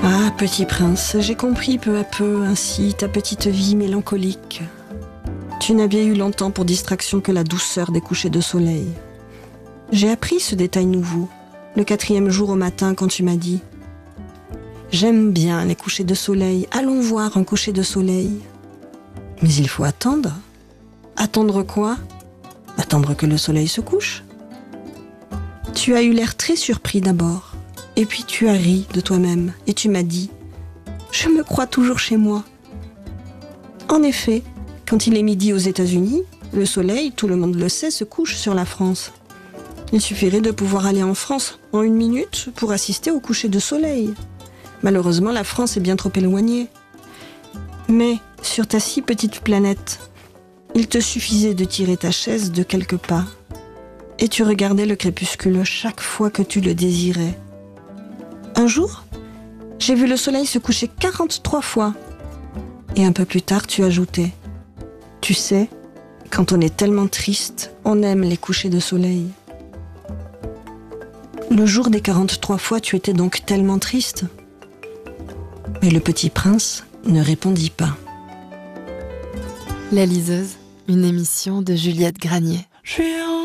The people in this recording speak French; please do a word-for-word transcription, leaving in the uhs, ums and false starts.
Ah, petit prince, j'ai compris peu à peu ainsi ta petite vie mélancolique. Tu n'avais eu longtemps pour distraction que la douceur des couchers de soleil. J'ai appris ce détail nouveau, le quatrième jour au matin quand tu m'as dit « J'aime bien les couchers de soleil, allons voir un coucher de soleil. » Mais il faut attendre. Attendre quoi ? Attendre que le soleil se couche. Tu as eu l'air très surpris d'abord, et puis tu as ri de toi-même, et tu m'as dit « Je me crois toujours chez moi. » En effet, quand il est midi aux États-Unis, le soleil, tout le monde le sait, se couche sur la France. Il suffirait de pouvoir aller en France en une minute pour assister au coucher de soleil. Malheureusement, la France est bien trop éloignée. Mais sur ta si petite planète, il te suffisait de tirer ta chaise de quelques pas et tu regardais le crépuscule chaque fois que tu le désirais. Un jour, j'ai vu le soleil se coucher quarante-trois fois. Et un peu plus tard, tu ajoutais « Tu sais, quand on est tellement triste, on aime les couchers de soleil. » Le jour des quarante-trois fois, tu étais donc tellement triste. Mais le petit prince ne répondit pas. La liseuse, une émission de Juliette Granier. Je suis